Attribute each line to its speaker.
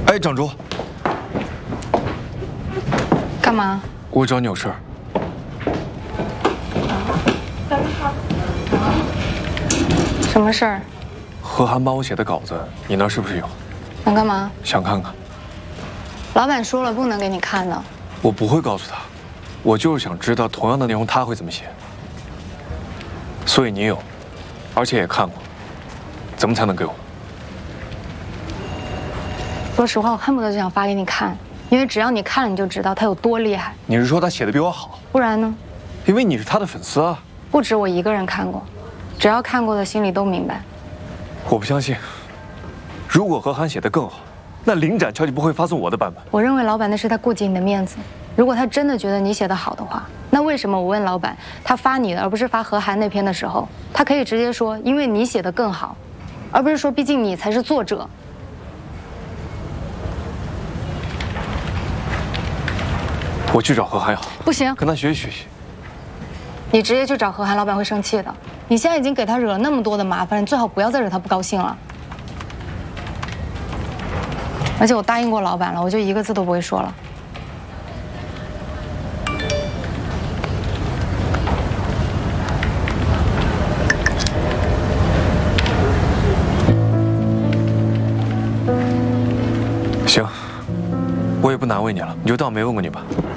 Speaker 1: 哎，长珠，
Speaker 2: 干嘛？
Speaker 1: 我找你有事儿。
Speaker 2: 什么事儿？
Speaker 1: 何涵帮我写的稿子，你那儿是不是有？
Speaker 2: 想干嘛？
Speaker 1: 想看看。
Speaker 2: 老板说了，不能给你看的。
Speaker 1: 我不会告诉他，我就是想知道同样的内容他会怎么写。所以你有，而且也看过，怎么才能给我？
Speaker 2: 说实话，我恨不得就想发给你看，因为只要你看了，你就知道他有多厉害。
Speaker 1: 你是说他写的比我好？
Speaker 2: 不然呢？
Speaker 1: 因为你是他的粉丝啊。
Speaker 2: 不止我一个人看过，只要看过的心里都明白。
Speaker 1: 我不相信，如果何涵写的更好，那林展乔就不会发送我的版本。
Speaker 2: 我认为老板那是在顾及你的面子。如果他真的觉得你写的好的话，那为什么我问老板，他发你的而不是发何涵那篇的时候，他可以直接说因为你写的更好，而不是说毕竟你才是作者。
Speaker 1: 我去找何涵也好。
Speaker 2: 不行，
Speaker 1: 跟他学习学习。
Speaker 2: 你直接去找何涵，老板会生气的。你现在已经给他惹了那么多的麻烦，你最好不要再惹他不高兴了。而且我答应过老板了，我就一个字都不会说了。
Speaker 1: 行，我也不难为你了，你就当我没问过你吧。